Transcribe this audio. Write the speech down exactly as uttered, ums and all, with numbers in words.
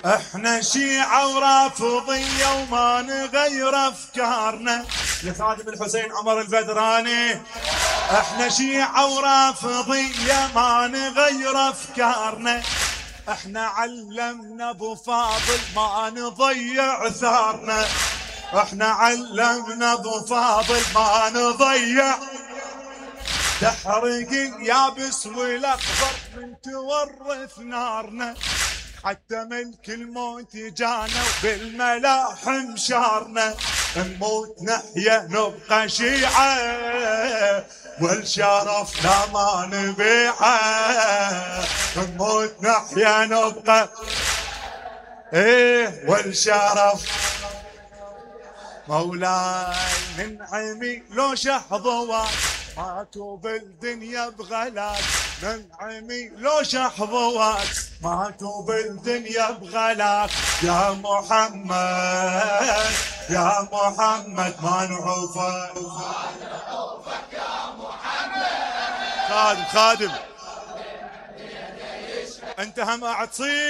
احنا شيعة ورافضية وما نغير افكارنا. يا خادم الحسين عمر البدراني، احنا شيعة ورافضية ما نغير افكارنا. احنا علمنا ابو فاضل ما نضيع ثارنا. احنا علمنا ابو فاضل ما نضيع. تحرق اليابس والاخضر من تورث نارنا. حتى ملك الموت جانا وبالملاحم شارنا. نموت نحيا نبقى شيعة والشرف لا ما نبيعه. نموت نحيا نبقى ايه والشرف. مولاي من عمي لو شحظوات ماتوا بالدنيا بغلات. من عمي لو شحظوات ماتوا بالدنيا بغلات. يا محمد يا محمد ما نعوفك ما نعوفك يا محمد. خادم خادم انت هم قاعد تصيح.